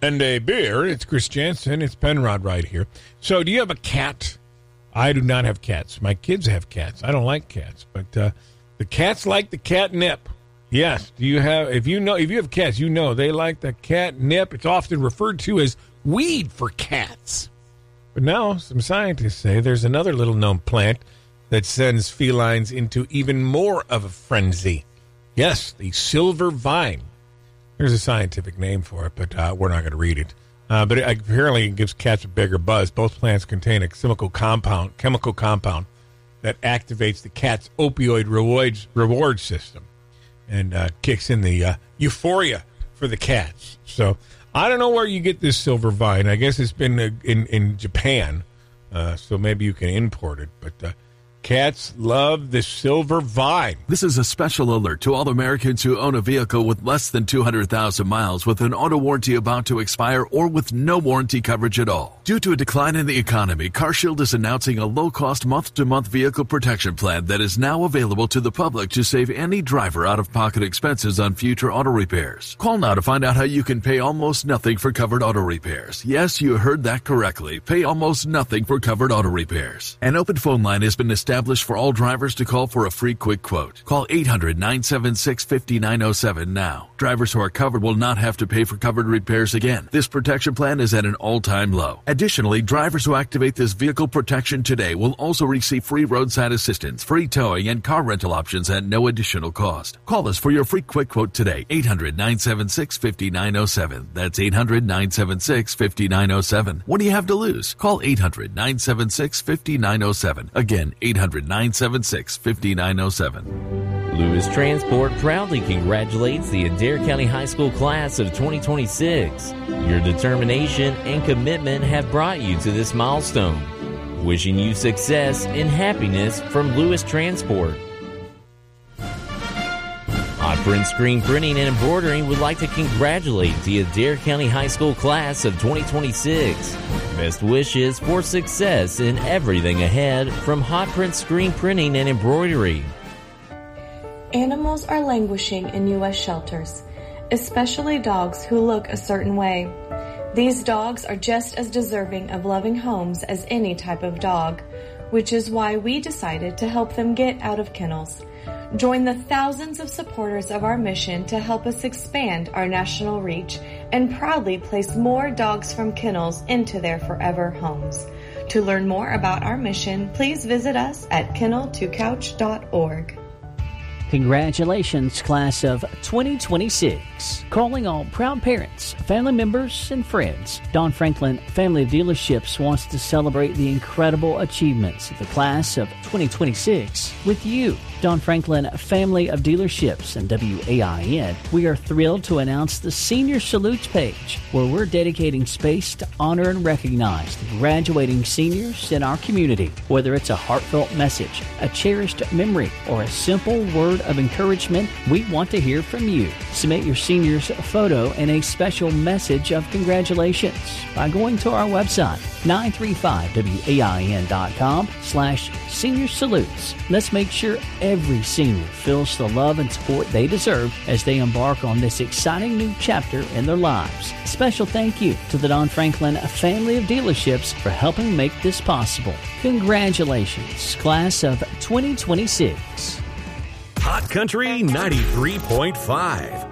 And a beer. It's Chris Jansen. It's Penrod right here. So, do you have a cat? I do not have cats. My kids have cats. I don't like cats, but the cats like the catnip. Yes. Do you have? If you have cats, you know they like the catnip. It's often referred to as weed for cats. But now, some scientists say there's another little-known plant that sends felines into even more of a frenzy. Yes, the silver vine. There's a scientific name for it, but we're not going to read it. But apparently it gives cats a bigger buzz. Both plants contain a chemical compound that activates the cat's opioid reward system and kicks in the euphoria for the cats. So I don't know where you get this silver vine. I guess it's been in Japan, so maybe you can import it. But cats love the silver vine. This is a special alert to all Americans who own a vehicle with less than 200,000 miles with an auto warranty about to expire or with no warranty coverage at all. Due to a decline in the economy, CarShield is announcing a low-cost month-to-month vehicle protection plan that is now available to the public to save any driver out-of-pocket expenses on future auto repairs. Call now to find out how you can pay almost nothing for covered auto repairs. Yes, you heard that correctly. Pay almost nothing for covered auto repairs. An open phone line has been established for all drivers to call for a free quick quote. Call 800-976-5907 now. Drivers who are covered will not have to pay for covered repairs again. This protection plan is at an all-time low. Additionally, drivers who activate this vehicle protection today will also receive free roadside assistance, free towing, and car rental options at no additional cost. Call us for your free quick quote today. 800-976-5907. That's 800-976-5907. What do you have to lose? Call 800-976-5907. Again, 800-976-5907. Lewis Transport proudly congratulates the Adair County High School class of 2026. Your determination and commitment have brought you to this milestone. Wishing you success and happiness from Lewis Transport. Hot Print Screen Printing and Embroidery would like to congratulate the Adair County High School class of 2026. Best wishes for success in everything ahead from Hot Print Screen Printing and Embroidery. Animals are languishing in U.S. shelters, especially dogs who look a certain way. These dogs are just as deserving of loving homes as any type of dog, which is why we decided to help them get out of kennels. Join the thousands of supporters of our mission to help us expand our national reach and proudly place more dogs from kennels into their forever homes. To learn more about our mission, please visit us at kennel2couch.org. Congratulations, class of 2026. Calling all proud parents, family members, and friends. Don Franklin Family of Dealerships wants to celebrate the incredible achievements of the class of 2026 with you. Don Franklin Family of Dealerships and WAIN, we are thrilled to announce the Senior Salutes page, where we're dedicating space to honor and recognize the graduating seniors in our community. Whether it's a heartfelt message, a cherished memory, or a simple word of encouragement, we want to hear from you. Submit your senior's photo and a special message of congratulations by going to our website, 935wain.com/senior salutes. Let's make sure every senior feels the love and support they deserve as they embark on this exciting new chapter in their lives. Special thank you to the Don Franklin Family of Dealerships for helping make this possible. Congratulations, class of 2026. Hot Country 93.5.